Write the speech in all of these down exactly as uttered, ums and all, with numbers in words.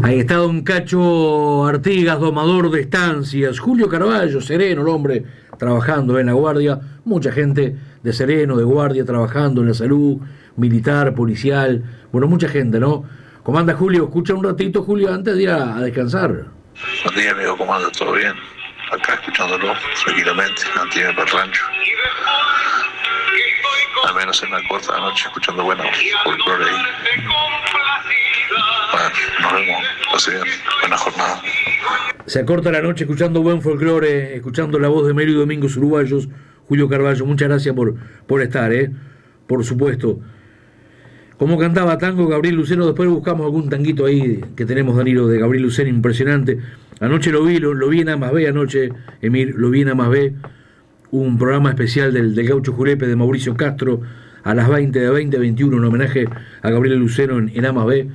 Ahí está don Cacho Artigas, domador de estancias. Julio Carballo, sereno el hombre, trabajando en la guardia. Mucha gente de sereno, de guardia, trabajando en la salud, militar, policial. Bueno, mucha gente, ¿no? ¿Cómo anda, Julio? Escucha un ratito, Julio, antes de ir a, a descansar. Buen día, amigo, ¿cómo anda? ¿Todo bien? Acá escuchándolo tranquilamente, antes de irme para el rancho. Al menos en una corta noche, escuchando buena folclore ahí. Bueno, nos vemos. Pase bien. Buena jornada. Se acorta la noche escuchando buen folclore, escuchando la voz de Melo y Domingos Uruguayos. Julio Carballo, muchas gracias por, por estar, ¿eh? Por supuesto. Como cantaba tango Gabriel Luceno, después buscamos algún tanguito ahí que tenemos, Danilo, de Gabriel Luceno, impresionante. Anoche lo vi, lo, lo vi en A más B, anoche, Emir, lo vi en A más B, un programa especial del, del Gaucho Jurepe de Mauricio Castro, a las veinte, de veinte a veintiuno, un homenaje a Gabriel Luceno en, en A más B.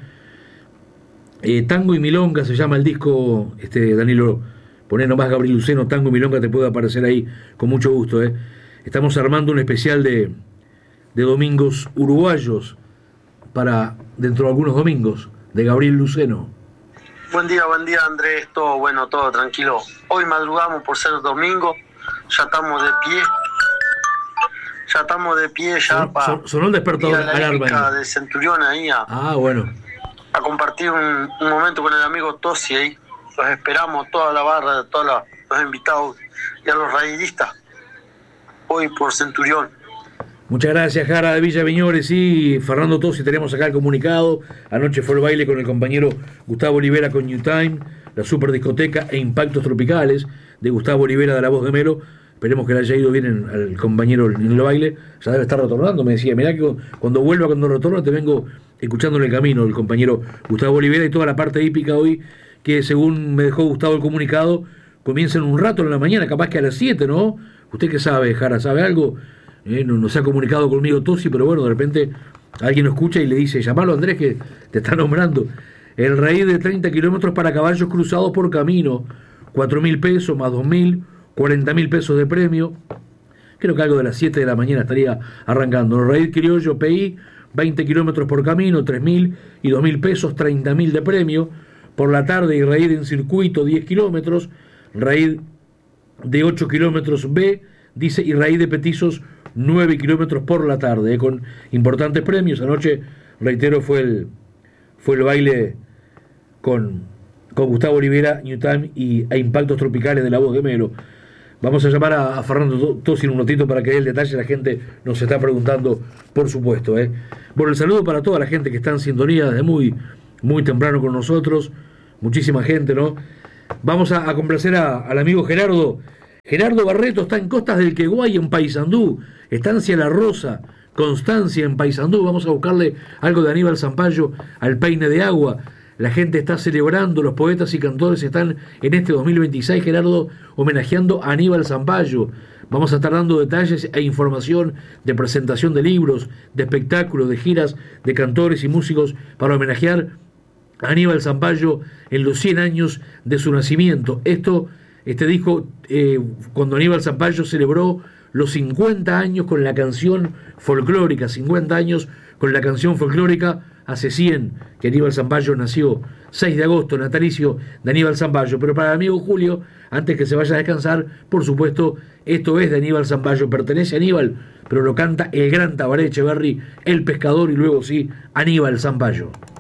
Eh, Tango y Milonga se llama el disco, este Danilo, poné nomás Gabriel Luceno, Tango y Milonga, te puede aparecer ahí con mucho gusto. Eh. Estamos armando un especial de, de domingos uruguayos, para dentro de algunos domingos, de Gabriel Luceno. Buen día, buen día, Andrés. Todo bueno, todo tranquilo. Hoy madrugamos por ser domingo, ya estamos de pie. Ya estamos de pie, ya Son, para son, sonó el despertador alarma de Centurión ahí a, ah, bueno. a compartir un, un momento con el amigo Tosi ahí. Los esperamos, toda la barra, todos la, los invitados y a los raidistas. Hoy por Centurión. Muchas gracias, Jara de Villa Viñores. Sí, Fernando Tosi, tenemos acá el comunicado. Anoche fue el baile con el compañero Gustavo Olivera con New Time, la super discoteca e Impactos Tropicales de Gustavo Olivera de La Voz de Melo. Esperemos que le haya ido bien en, al compañero en el baile. Ya debe estar retornando, me decía. Mirá que cuando vuelva, cuando retorno, te vengo escuchando en el camino el compañero Gustavo Olivera y toda la parte hípica hoy, que según me dejó Gustavo el comunicado, comienza en un rato en la mañana, capaz que a las siete, ¿no? ¿Usted qué sabe, Jara? ¿Sabe algo? Eh, no, no se ha comunicado conmigo Tosi, pero bueno, de repente alguien lo escucha y le dice, llamalo Andrés que te está nombrando. El raíz de treinta kilómetros para caballos cruzados por camino, cuatro mil pesos más dos mil, cuarenta mil pesos de premio. Creo que algo de las siete de la mañana estaría arrancando. El raíz criollo P I, veinte kilómetros por camino, tres mil y dos mil pesos, treinta mil de premio. Por la tarde y raíz en circuito, diez kilómetros, raíz de ocho kilómetros B, dice, y raíz de petizos, nueve kilómetros por la tarde, eh, con importantes premios. Anoche, reitero, fue el fue el baile con, con Gustavo Olivera, New Time y a Impactos Tropicales de La Voz de Melo. Vamos a llamar a, a Fernando Tosi en un ratito para que dé el detalle. La gente nos está preguntando, por supuesto. Eh. Bueno, el saludo para toda la gente que está en sintonía desde muy, muy temprano con nosotros. Muchísima gente, ¿no? Vamos a, a complacer a, al amigo Gerardo. Gerardo Barreto está en Costas del Queguay, en Paysandú, Estancia La Rosa, Constancia, en Paysandú. Vamos a buscarle algo de Aníbal Zampayo al Peine de Agua. La gente está celebrando, los poetas y cantores están en este dos mil veintiséis, Gerardo, homenajeando a Aníbal Zampayo. Vamos a estar dando detalles e información de presentación de libros, de espectáculos, de giras de cantores y músicos para homenajear a Aníbal Zampayo en los cien años de su nacimiento. Esto Este disco, eh, cuando Aníbal Zampayo celebró los cincuenta años con la canción folclórica, cincuenta años con la canción folclórica, hace cien que Aníbal Zampayo nació, seis de agosto, natalicio de Aníbal Zampayo. Pero para el amigo Julio, antes que se vaya a descansar, por supuesto, esto es de Aníbal Zampayo, pertenece a Aníbal, pero lo canta el gran Tabaré Echeverri, el pescador, y luego sí, Aníbal Zampayo.